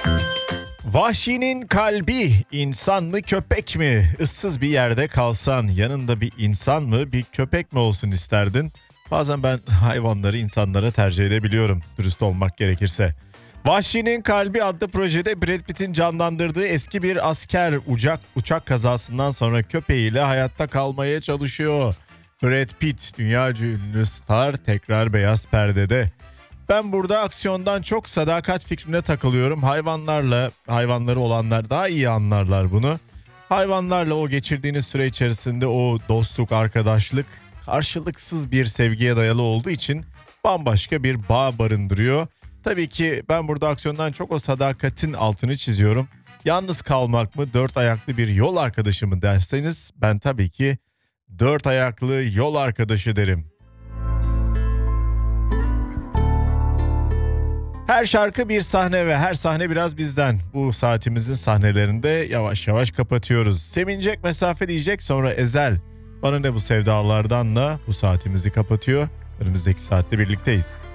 Vahşinin kalbi insan mı köpek mi? Issız bir yerde kalsan yanında bir insan mı bir köpek mi olsun isterdin? Bazen ben hayvanları insanlara tercih edebiliyorum dürüst olmak gerekirse. Vahşinin Kalbi adlı projede Brad Pitt'in canlandırdığı eski bir asker uçak kazasından sonra köpeğiyle hayatta kalmaya çalışıyor. Brad Pitt dünyaca ünlü star tekrar beyaz perdede. Ben burada aksiyondan çok sadakat fikrine takılıyorum. Hayvanları olanlar daha iyi anlarlar bunu. Hayvanlarla o geçirdiğiniz süre içerisinde o dostluk, arkadaşlık karşılıksız bir sevgiye dayalı olduğu için bambaşka bir bağ barındırıyor. Tabii ki ben burada aksiyondan çok o sadakatin altını çiziyorum. Yalnız kalmak mı, dört ayaklı bir yol arkadaşı mı derseniz ben tabii ki dört ayaklı yol arkadaşı derim. Her şarkı bir sahne ve her sahne biraz bizden. Bu saatimizin sahnelerinde yavaş yavaş kapatıyoruz. Sevinecek mesafe diyecek, sonra Ezel. Bana ne bu sevdalardanla bu saatimizi kapatıyor. Önümüzdeki saatte birlikteyiz.